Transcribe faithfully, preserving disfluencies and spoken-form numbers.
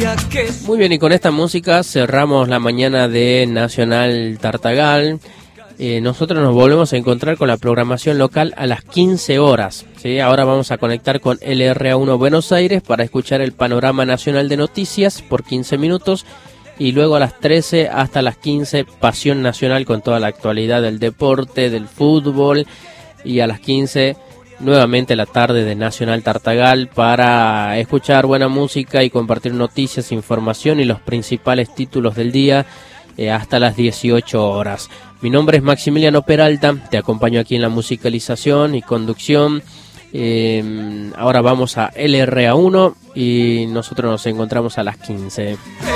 Muy bien, y con esta música cerramos la mañana de Nacional Tartagal. Eh, nosotros nos volvemos a encontrar con la programación local a las quince horas, ¿sí? Ahora vamos a conectar con L R A uno Buenos Aires para escuchar el panorama nacional de noticias por quince minutos. Y luego a las trece hasta las quince, Pasión Nacional con toda la actualidad del deporte, del fútbol. Y a las quince, nuevamente la tarde de Nacional Tartagal para escuchar buena música y compartir noticias, información y los principales títulos del día eh, hasta las dieciocho horas. Mi nombre es Maximiliano Peralta, te acompaño aquí en la musicalización y conducción. Eh, ahora vamos a L R A uno y nosotros nos encontramos a las quince.